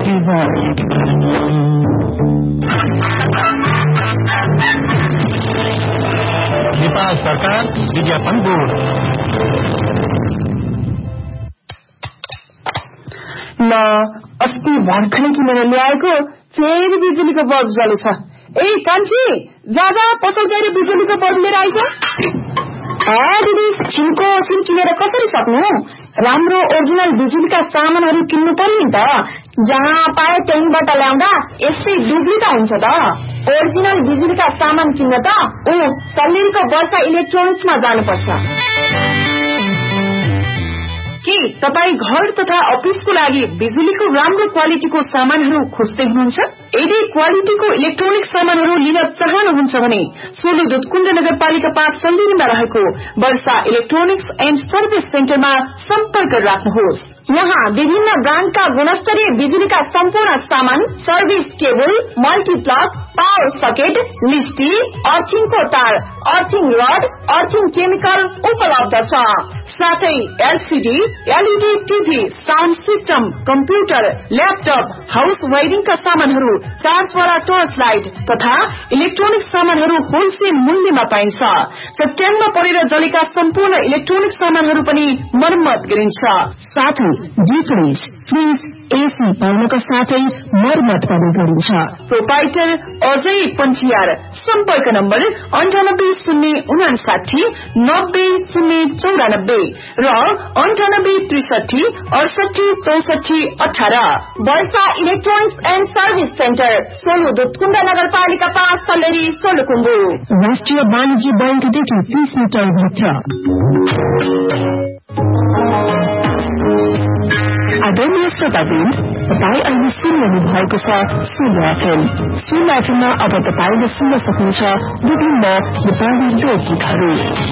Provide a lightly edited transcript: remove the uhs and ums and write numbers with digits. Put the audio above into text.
नेपाल सरकार विज्ञापन बोर्ड। ल अस्ति भर्खरै किनेर ल्याएको फेरि बिजुलीको बल्ब जलेछ। ए कान्छी जाजा पसल गएर बिजुलीको बल्ब लिएर आइज। दिदी छिनको सिम किनेर कसरी सक्नु? राम्रो ओरिजिनल बिजुलीका सामानहरू किन्नु पर्यो नि त। जहाँ पाए त्यहीँबाट ल्याउँदा यस्तै बिजुली त हुन्छ त। ओरिजिनल बिजुलीका सामान किन्न त सल्लेरीको वर्षा इलेक्ट्रोनिक्समा जानुपर्छ। के तपाई घर तथा अफिसको लागि बिजुलीको राम्रो क्वालिटीको सामानहरू खोज्दै हुनुहुन्छ? यदि क्वालिटीको इलेक्ट्रोनिक सामानहरू लिन चाहनुहुन्छ भने सोलु दुधकुण्ड नगरपालिका 5 सल्लेरीमा रहेको वर्षा इलेक्ट्रोनिक्स एन्ड सर्भिस सेन्टरमा सम्पर्क राख्नुहोस्। यहाँ विभिन्न ब्रान्डका गुणस्तरीय बिजुलीका सम्पूर्ण सामान, service cable, multiplug, power socket, लिस्टी, अर्थिङको तार, अर्थिङ रड, अर्थिङ केमिकल उपलब्ध छ। साथै LCD, LED TV, sound system, computer, laptop, house वायरिङका सामानहरू, चार्जवाला टर्च लाइट तथा इलेक्ट्रोनिक सामानहरू होलसेल मूल्यमा पाइन्छ। चट्यानमा परेर जलेका सम्पूर्ण इलेक्ट्रोनिक सामानहरू पनि मर्मत गरिन्छ। साथै डिफ्रिज, फ्रिज, एसी पाउनका साथै मर्मत पनि गरिन्छ। प्रोपाइटर अजय पञ्चियार। सम्पर्क नम्बर 980959 9094 र 9863 68 64 18। वर्षा electronics and service centre, Solu Dudhkund नगरपालिका 5 सल्लेरी सोलुखुम्बु। राष्ट्रिय वाणिज्य बैंकदेखि 30 मिटर भित्र। आदरणीय श्रोतावृन्द, तपाईँ अहिले सुन्नु भएको छ सुन्नु एफएम। सुन्नु एफएममा अब तपाईँले सुन्न सक्नुहुन्छ विभिन्न नेपाली लोकगीतहरू।